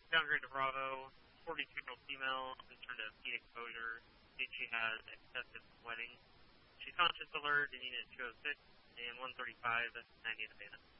Downgrade to Bravo, 42-year-old female, concerned of heat exposure. She has excessive sweating. She's conscious alert in Unit 206 and 135, 90 in Havana.